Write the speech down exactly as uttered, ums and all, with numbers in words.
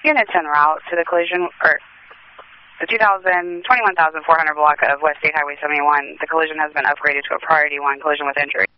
Units en route to the collision, or the twenty-one thousand four hundred block of West State Highway seventy-one. The collision has been upgraded to a priority one collision with injury.